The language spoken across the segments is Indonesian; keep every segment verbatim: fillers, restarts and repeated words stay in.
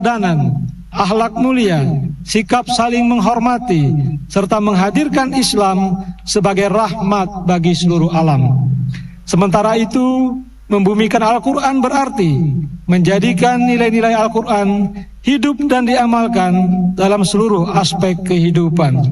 Danan, akhlak mulia, sikap saling menghormati, serta menghadirkan Islam sebagai rahmat bagi seluruh alam. Sementara itu, membumikan Al-Quran berarti menjadikan nilai-nilai Al-Quran hidup dan diamalkan dalam seluruh aspek kehidupan.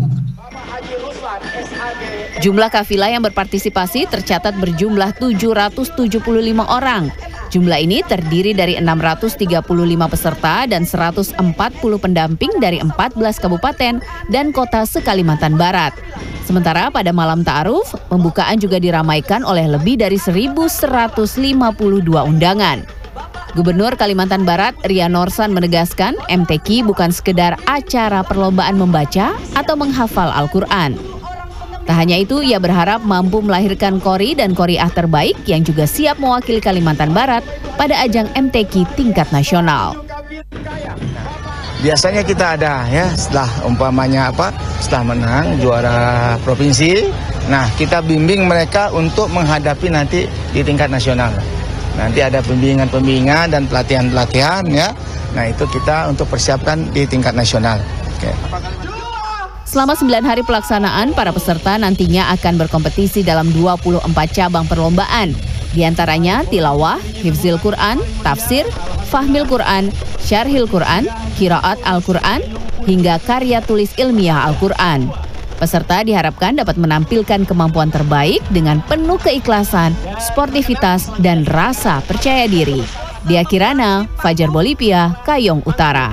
Jumlah kafilah yang berpartisipasi tercatat berjumlah tujuh ratus tujuh puluh lima orang. Jumlah ini terdiri dari enam ratus tiga puluh lima peserta dan seratus empat puluh pendamping dari empat belas kabupaten dan kota se-Kalimantan Barat. Sementara pada malam ta'aruf, pembukaan juga diramaikan oleh lebih dari seribu seratus lima puluh dua undangan. Gubernur Kalimantan Barat Ria Norsan menegaskan M T Q bukan sekedar acara perlombaan membaca atau menghafal Al-Quran. Tak hanya itu, ia berharap mampu melahirkan qori dan qoriah terbaik yang juga siap mewakili Kalimantan Barat pada ajang M T Q tingkat nasional. Biasanya kita ada ya, setelah umpamanya apa, setelah menang juara provinsi, nah kita bimbing mereka untuk menghadapi nanti di tingkat nasional. Nanti ada pembimbingan-pembimbingan dan pelatihan-pelatihan ya. Nah itu kita untuk persiapkan di tingkat nasional. Oke. Selama sembilan hari pelaksanaan, para peserta nantinya akan berkompetisi dalam dua puluh empat cabang perlombaan. Di antaranya tilawah, hifzil Quran, tafsir, fahmil Quran, syarhil Quran, qiraat Al-Quran, hingga karya tulis ilmiah Al-Quran. Peserta diharapkan dapat menampilkan kemampuan terbaik dengan penuh keikhlasan, sportivitas, dan rasa percaya diri. Dia Kirana, Fajar Bolivia, Kayong Utara.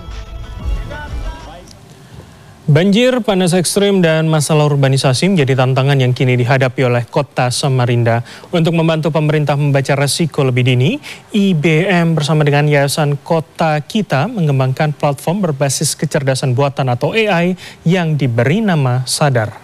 Banjir, panas ekstrim, dan masalah urbanisasi menjadi tantangan yang kini dihadapi oleh Kota Samarinda. Untuk membantu pemerintah membaca resiko lebih dini, I B M bersama dengan Yayasan Kota Kita mengembangkan platform berbasis kecerdasan buatan atau A I yang diberi nama Sadar.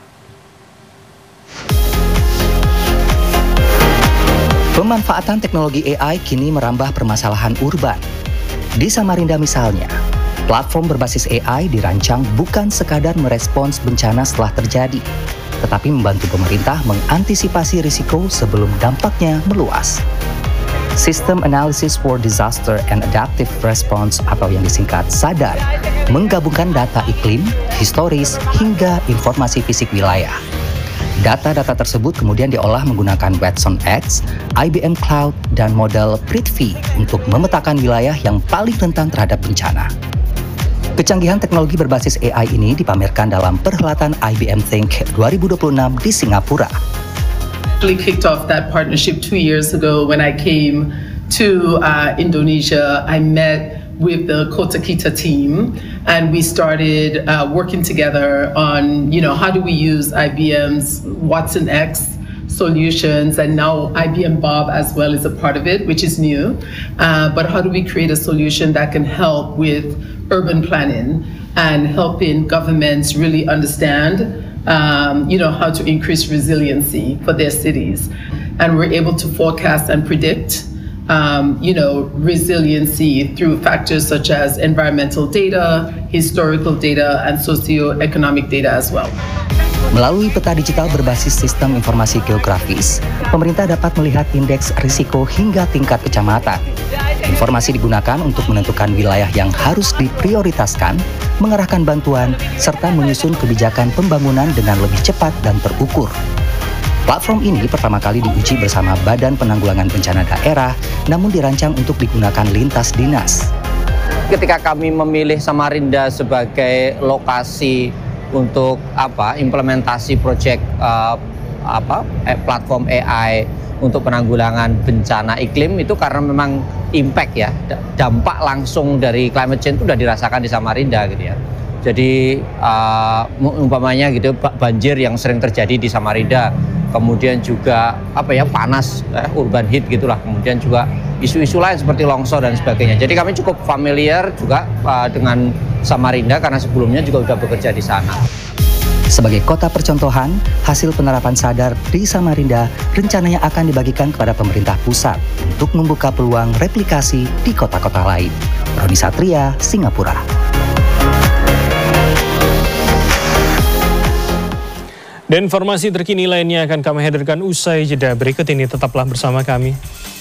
Pemanfaatan teknologi A I kini merambah permasalahan urban. Di Samarinda misalnya, platform berbasis A I dirancang bukan sekadar merespons bencana setelah terjadi, tetapi membantu pemerintah mengantisipasi risiko sebelum dampaknya meluas. System Analysis for Disaster and Adaptive Response atau yang disingkat SADAR menggabungkan data iklim, historis, hingga informasi fisik wilayah. Data-data tersebut kemudian diolah menggunakan Watson X, I B M Cloud, dan model Prithvi untuk memetakan wilayah yang paling rentan terhadap bencana. Kecanggihan teknologi berbasis A I ini dipamerkan dalam perhelatan I B M Think dua ribu dua puluh enam di Singapura. We kicked off that partnership two years ago when I came to uh, Indonesia. I met with the Kota Kita team and we started uh, working together on, you know, how do we use I B M's Watson X solutions, and now I B M Bob as well is a part of it, which is new. Uh, but how do we create a solution that can help with urban planning and helping governments really understand, um, you know, how to increase resiliency for their cities. And we're able to forecast and predict, um, you know, resiliency through factors such as environmental data, historical data, and socioeconomic data as well. Melalui peta digital berbasis sistem informasi geografis, pemerintah dapat melihat indeks risiko hingga tingkat kecamatan. Informasi digunakan untuk menentukan wilayah yang harus diprioritaskan, mengarahkan bantuan, serta menyusun kebijakan pembangunan dengan lebih cepat dan terukur. Platform ini pertama kali diuji bersama Badan Penanggulangan Bencana Daerah, namun dirancang untuk digunakan lintas dinas. Ketika kami memilih Samarinda sebagai lokasi untuk apa implementasi proyek uh, apa eh, platform A I untuk penanggulangan bencana iklim, itu karena memang impact ya, dampak langsung dari climate change itu sudah dirasakan di Samarinda gitu ya. Jadi uh, umpamanya gitu banjir yang sering terjadi di Samarinda, kemudian juga apa ya panas eh, urban heat gitulah, kemudian juga isu-isu lain seperti longsor dan sebagainya. Jadi kami cukup familiar juga uh, dengan Samarinda karena sebelumnya juga sudah bekerja di sana. Sebagai kota percontohan, hasil penerapan Sadar di Samarinda rencananya akan dibagikan kepada pemerintah pusat untuk membuka peluang replikasi di kota-kota lain. Roni Satria, Singapura. Dan informasi terkini lainnya akan kami hadirkan usai jeda berikut ini. Tetaplah bersama kami.